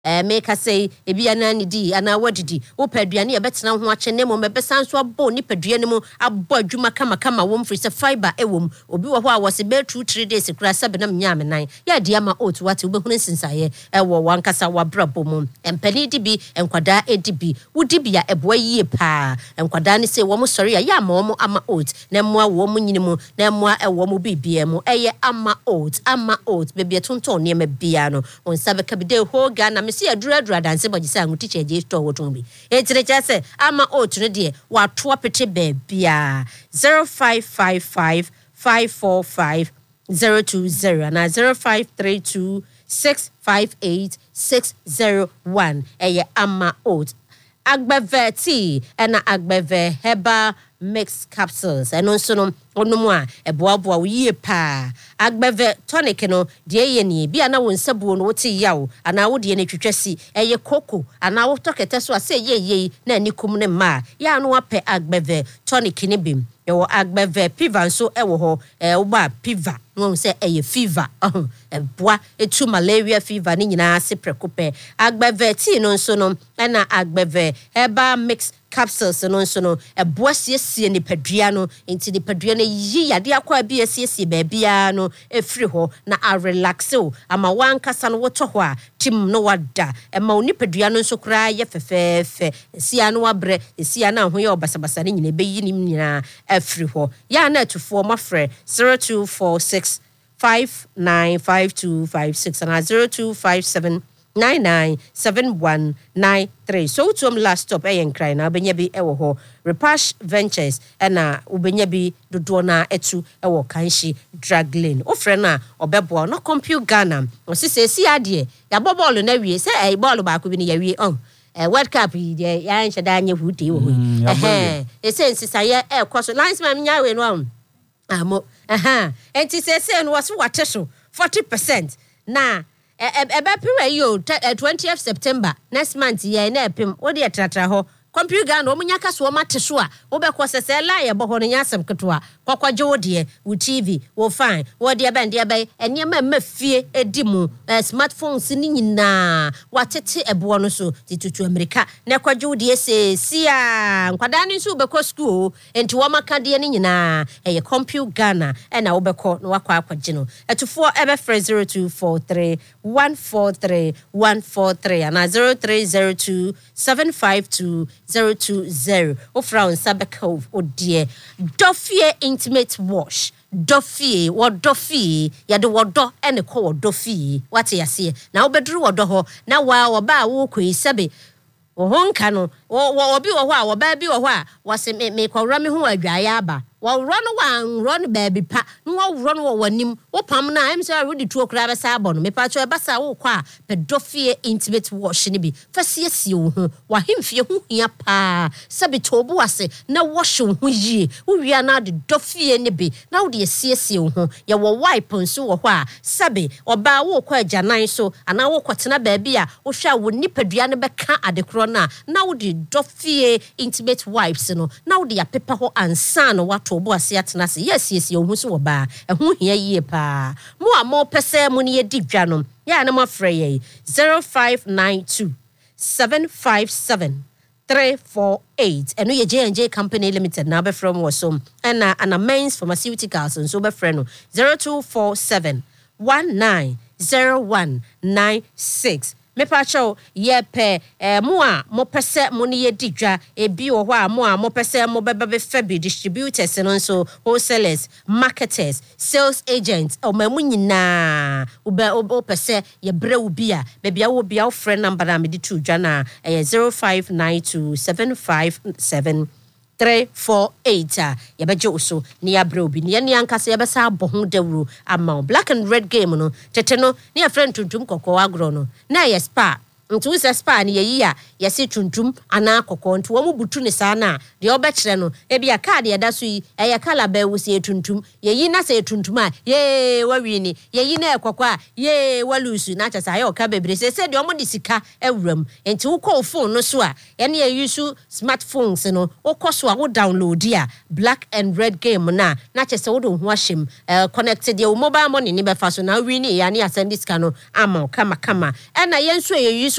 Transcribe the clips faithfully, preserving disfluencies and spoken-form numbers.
eh make us say ebi ana ni di ana wadidi wo paduane e betena ho akyene mo mebesan so abo ni paduane mo abo adwuma kama kama wo mfiri se fiber e wom obi wo ho a wo se be two three days kura se benam nyame nan ya dia ma oat wate wo be hunu sinsaye e wo wankasa wabrabo mo empani di bi enkwada edi bi wo di bia eboa yie pa enkwada ni se wo mo sori ya ma wo mo ama oat na moa wo mo nyini mo na moa e wo mo bibia mo eye ama oat ama oat bebia tonton ne ma bia no on sabe kabide ho ga na me se adura adura danse bogisa angu teacher je store wo tonbi e tire cha se ama oat no de wa to apete be bia zero five five five five four five zero two zero na zero five three two six five eight six zero one eye ama oat agbeve tea ena agbeve heba mix capsules eno nso no onomu a eboaboa wo yie pa agbeve tonic no de ye ni bia na wo nsabuo no wote yawo ana wo de ne twetwasi eye koko ana wo tokete so ase ye ye na anikum ne ma ya no ape agbeve tonic ne bim ewo agbeve piva nso ewo ho e wo ba piva no se eye fever eboa etu malaria fever ni nyina se prekope agbeve tea no nso no na agbeve heba mix capsules no nso no eboa siesie ni padua no enti ni padua no yi yade akwa bia siesie ba bia no efri ho na a relax o ama wankasa no woto ho a tim no wada e ma oni padua no nso kra ye fefefe sia no wabre sia na ho ye obasabasa ni nyina be yi ni nyina efri ho ya na atufo mafre zero two four six five nine five two five six and zero two five seven nine nine seven one nine three. So to um last stop eh enkrai na obenya bi ewo ho Repash Ventures na obenya bi dodo na etu ewo Kanshi Drag Lane. Ofre na obebo no compute Ghana. O si se si ade ya bobolo na wie se eh ball ba ko bi na ya wie on eh World Cup ye ya nche da anye hude wo eh eh se nsisa ye e kwaso linesman nya we no am amo aha enti se se no waso wate so forty percent na ebe pere yo twentieth September next month ye na epim wo de tratra ho computer no munya kaso o mate so a wo be ko sese la ye bo ho no nyasem keto a kwakwaje wo de wo T V wo fine wo de be de be ene ma mafie edi mu smartphones ni nyina watete ebo no so titutu America na kwaje wo de se sia nkwada ni so be ko school enti wo maka de ni nyina eye computer Ghana e na wo be ko no wakwa akwaje no etufo ebe free zero two four three one four three one four three and zero three zero two seven five two zero two zero. Ofra on Sabekov o dear Dofie Intimate Wash. Dofie what Dofie ya do wodo ene ko Dofie what ya see na obedru wodo ho na wa oba wo koi sebe wo honka no wo obi wo ho a wo ba bi wo ho a wo se me me kwawra me ho adwaye aba wo run one run baby pa no wo run wo wanim wo pam na am say ready to okra be sa abo no me pa cho e ba sa wo kwa Pedofie Intimate Wash ni bi fa siesie wo ho wa hemfie ho hia pa sabe to bo ase na wash wo ho yie wo wia na de dofie ni bi na wo de siesie wo ho ye wo wipe nso wo ho a sabe oba wo kwa agyanan so ana wo kwotena ba bia wo hwa wo nipadua ne be ka adekro na na wo de Dofie Intimate Wipes no na wo de apepa ho ansa no wato bo ase atena se yes yes wo hu so wo ba ehu hia yie pa mo a mo pese mo ne yedi dwa no ya na mo frɛ ye zero five nine two seven five seven three four eight eno ye J and J Company Limited na be from Wasom na ana Mains Pharmaceuticals and so be frɛ no zero two four seven one nine zero one nine six. Me pacho ye pe eh mo a mo pese mo ne ye didwa e bi wo ho a mo a mo pese mo beba be fabi distributors no so wholesalers marketers sales agents o ma mu nyina wo be o pese ye bre wo bia be bia wo bia wo friend number na me di tu dwa na eh zero five nine two seven five seven three four eight ah ya beje uso ni ya bre obi ni ya ni ankasa ya besa abohu dawru ama Black and Red game no tete no ni ya friend tuntum kokko agro no na ya spa ntu se spa ni yeyi a ya se tuntum ana kokko ntu wo mu butu ni sa na de obekere no e bia card ya da so yi e ya kala ba wu se tuntum yeyi na se tuntum a ye wa wi ni yeyi na kokko a ye wa lusu na cha sa ya oka bebre se se de omo de sika ewram nti wo call phone no so a ye na ye use smartphones no wo koso a wo download ya Black and Red game na na cha se wo do ho ahyem connected your mobile money ni be fa so na wi ni ya ni asend sika no ama kama kama e na ye nso ye use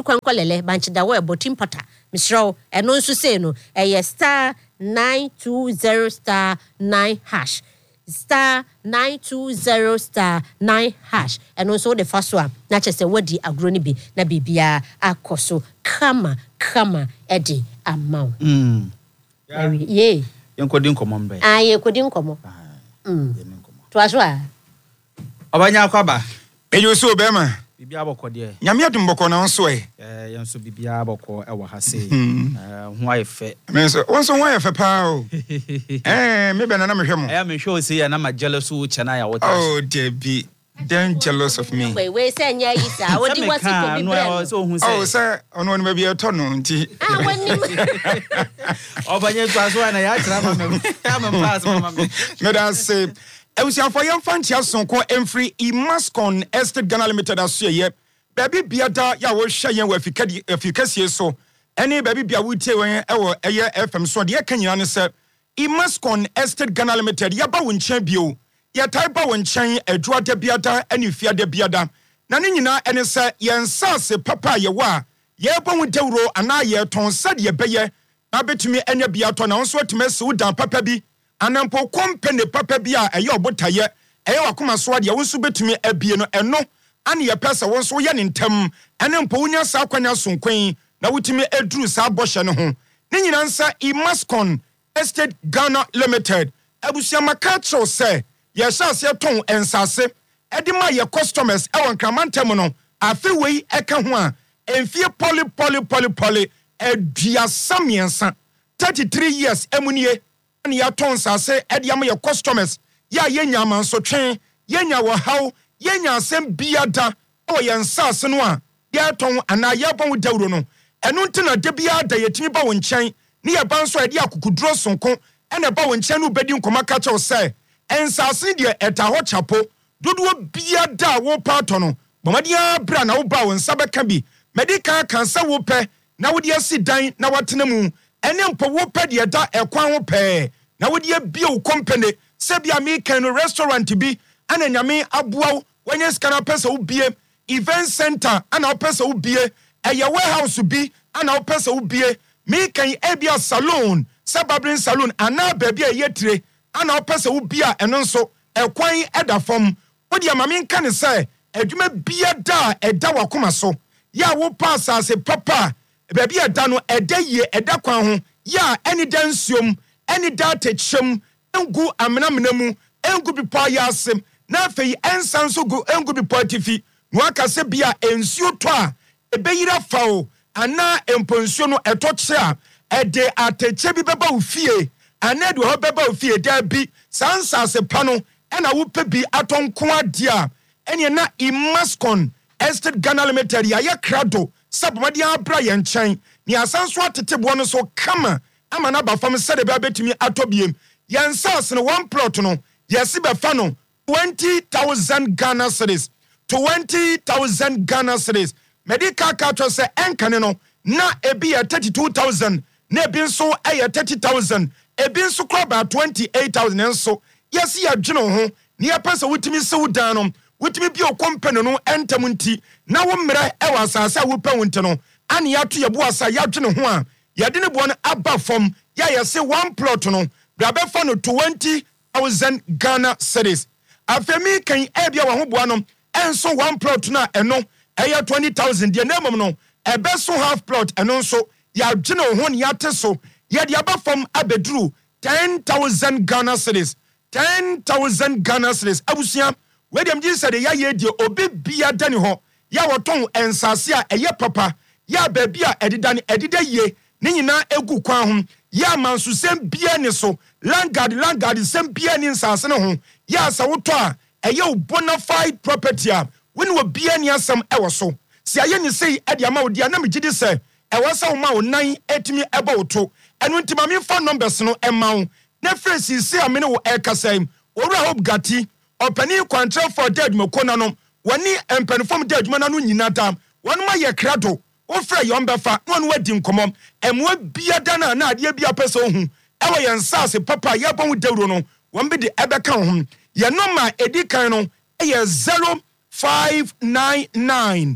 tu kwankwa lele banchi da we botim pata misro eno nso say no eye star nine two zero star nine hash star nine two zero star nine hash eno nso de fa so a na chese wadi agro ni bi na bibia akoso kama kama edi amount mm yeah yeah yenkodi nkomo mbe ah yenkodi nkomo mm to aso a obanya akwaba eyo so bema bibia bokọ de nyame adum bokọ na nso e eh yenso bibia bokọ e wa ha se eh ho ayefe me so wonso ho ayefe pa o eh me be na na me hwe mo eh me hwe o se ya na ma jealous wo chena ya what oh debi don't jealous of me wait wait say nya yi sa wodi wasi ko bi brand so hu se oh say ono no be eto no nti ah woni obanya tu aso na ya kira ma me ya me pass ma me me da say Ewusiafo yemfa ntia sonko emfri Imascon Estate Ghana Limited asoye baby biada ya wo hwe yen wa fikadi efikasie so ene baby bia wutie wen ewo eye F M so de kanyina ne se Imascon Estate Ghana Limited ya ba wo nchen bio ya tai ba wo nchen adwuada biada ene fiada biada na ne nyina ene se yen sase papa ye wa ye bo wu dewro ana ye ton sade ye beye na betumi enya biato na nso atmesi wudan papa bi anampo company papa bi a eye obotaye eye wakoma so ade wonso betumi abie no eno ane ye pesa wonso ye ne ntam ene mpo wunya sa kwanya sonkwan na wutumi eduru sa boshe ne ho ne nyina nsa Imascon Estate Ghana Limited abusia makacho se ye shase ton ensase edi ma ye customers e won kramantam no afi wei eka ho a enfie poly poly poly poly edua samiensa thirty-three years emunie ani ya ton sase edi am ye customers ya yenya manso twen yenya wo haw yenya asem biada o ye nsase no a ya ton ana ya bon dawro no enu ntina de biada yetimi ba wo nchen ne ye ban so edi akukuduro sonko ene ba wo nchen no bedi nkoma ka che se ensase de eta ho chapo dodo biada wo pato no bomadia bra na wo ba wo nsa beka bi medical cancer wo pe na wo de asi dan na watena mu ene mpo wo pe de da ekwan ho pe na wo de bia wo company se bia me kan restaurant bi ana nyame aboa wonye skana pesa wo bie event center ana wo pesa wo bie eye warehouse bi ana wo pesa wo bie me kan ebia salon sababrin salon ana ba bia yetire ana wo pesa wo bia eno nso ekwan edafom wo de amame kan ne se adwuma bia da eda wakoma so ya wo pass as papa baby eda no eda ye eda kwan ho ya eni dansiom eni data chem engu amenamena mu engu bi pa ya asem na afei ensanso gu engu bi pa tifi no aka se bia ensuo to a ebeyira fawo ana emponsuo no eto che a ede ateche bi beba ofie ana de ho beba ofie da bi sansa se pa no ena wo pe bi atonko ade a eni na Imascon Estate Ghana Limited ya ye krado sabomadi abra ye nchen ni asanso atetebo no so kama ama na ba fam sede ba betumi atobiem ye nsas no one plot no yes be fa no twenty thousand Ghana cedis twenty thousand Ghana cedis medical card say enkane no na ebi ye thirty-two thousand na ebi nso eye thirty thousand ebi nso kro ba twenty-eight thousand nso yes ya dwene ho ni ya pesa wutimi se wudan no wutimi bi o company no entam nti na wo mmere e wa asase a wo pa wonte no ane ya to ye bo asa ya dwene ho a ya de ne bo no aba fam ya ye se one plot no bra be fa no twenty thousand Ghana cedis afemi kan e bia wa ho bo no enso one plot na eno e ya twenty thousand de na mom no e be so half plot eno nso ya dwene ho ne ya te so ya de aba fam abeduru ten thousand Ghana cedis ten thousand Ghana cedis abusia we dem ji said ya ye die obi bia dani ho ya woton ensase a eye papa ya ba bia edida ne edida ye ne nyina egu kwan ho ya mansu sem bia ne so landguard landguard sem bia ne nsase ne ho ya sa woto a eye bona fide property a when we bia ne asem e wo so si aye ni sei e dia ma odia na megidi se e wo sa wo ma wo nan etimi eba woto enu ntima me phone numbers no e ma wo na fresi si amene wo e kasai owura hope gati opani kwantre for dead mekona no wani empenfom dead mana no nyina tam wonu ma ye krado wo fra yo mbefa wonu wadi nkomom emwa biada na na ade bia pesa ohu ewo ye nsase papa ye bon dawro no won be de ebeka ho ye no ma edikan no e ye zero five nine nine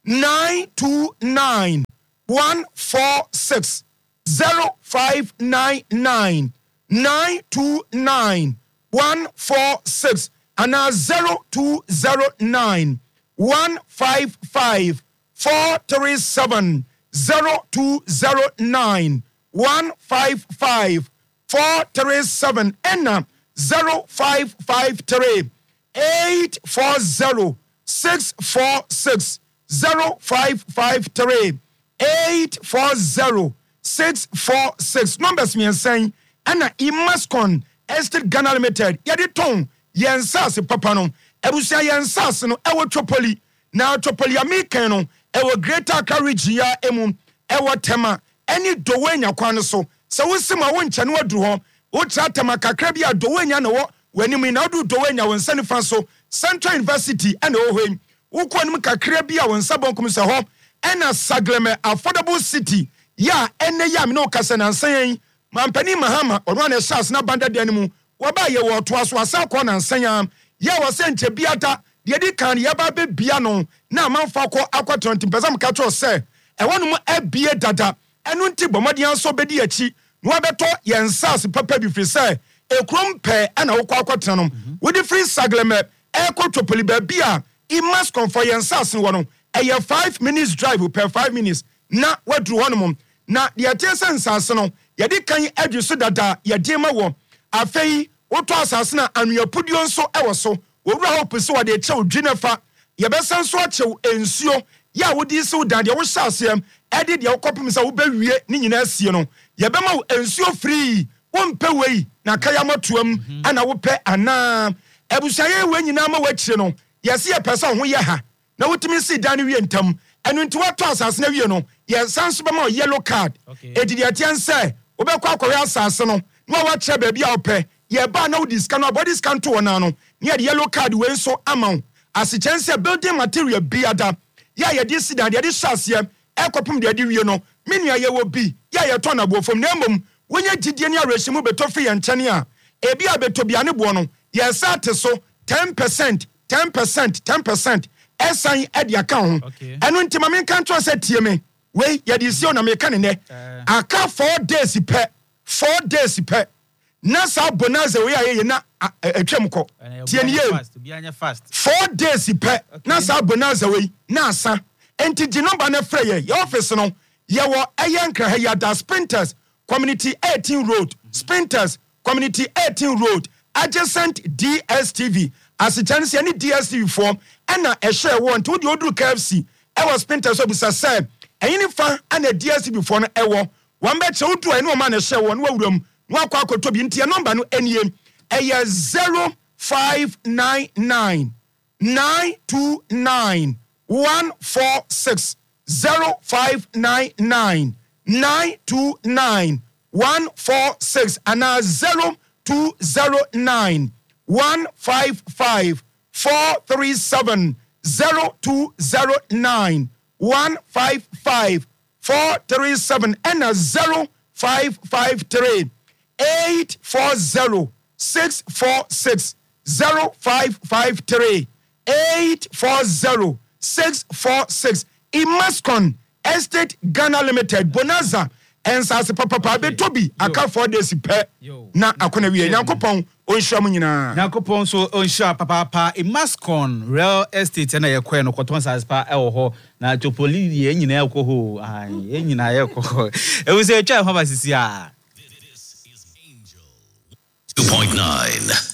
nine two nine one four six zero five nine nine nine two nine one four six and now zero two zero nine one five five four three seven zero two zero nine one five five four three seven and zero five five three eight four zero six four six zero five five three eight four zero six four six numbers me saying and Imascon Estate Ghana Limited yadi ton yen sas papa no ebusia yen sas no ewo Tripoli na Tripoli American no ewo Greater Accra region ya emu ewo Tema any dowenya kwan so so wosima wo nche no adu ho wo tra Tema kakra bia dowenya na wo wani na do dowenya won sane fa so Central University and ohwen wo kwanim kakra bia won sabonkum se ho ena Sagleme affordable city ya ene ya me no kase na nsan mampani mahama ono na shas na banda de animu wo ba ye wo to aso asa ko na nsan ya ya wo se nche biata de di kan ya ba be bia no na manfa ko akwa twenty percent ka to se e wonu mu abie dada enu nti bomodian so be di achi no abeto ye nsas papa bi firi se ekrom pe ana wo kwa akwa no wo di free Sagleme e ko Tripoli ba bia I must come for ye nsas wo no e ye five minutes drive per five minutes na wadru honum na de atese nsas no ye di kan adwuso dada ye de ma wo afei woto asase na anuapudio nso ewo so wowura hope so wade chew dwinefa ye besan so achew ensuo ya wodi so dan de wo hyasem ede de wokopem sa wo bewie ni nyina asie no ye bema wo ensuo free wo mpe wei na kaya matuam ana wo pe ana ebusaye we nyina ma wachire no ye se ye pesa ho ye ha na wotimi si dan wie ntam enu nti wato asase na wie no ye sanso bema yellow card edidi atiense obekwa akọrọ asase no no wa che ba bia ope ye ba na odi scan no body scan to na no ne yellow card we nso amount asichense building material biada ya ye di sidan ye di hyase ekopum de di wie no menua ye wo bi ya ye to na bo fom na emom wonya gidie ne arehyimu beto fi ye nchane a ebi abeto bia ne bo no ye sate so ten percent ten percent ten percent esan e di aka ho enu ntima men kan to se tie me we ye di si ona me kan ne aka four days pe four days pe na sa bonanza we aye na atwam ko tie ne ye four days pe na sa bonanza we na asa enti di number na frɛ ye your office no ye wo aye nkra ha ya da Sprinters Community eighteen Road Sprinters Community eighteen Road adjacent D S T V as a chance any D S T V form and a share one to the Odu K F C ever Sprinters so bisa say any fan and a D S T V form ewo one bet so to any man a share one room no akwa to bi ntia number no enie e zero five nine nine nine two nine one four six zero five nine nine nine two nine one four six and now zero two zero nine one five five four three seven zero two zero nine one five five four three seven and a zero five five three eight four zero six four six zero five five three eight four zero six four six Imascon Estate Ghana Limited Bonanza ensase papa papa be tobi aka four days pe na akona wie Nyankopon onhia mu nyina Nyankopon so onhia papa papa Imascon Real Estate na ye kwen no koton sase pa e wo ho na Tripoli ye nyina ye ko ho ai ye nyina ye ko ho e wo se twa ho ba sisi a two point nine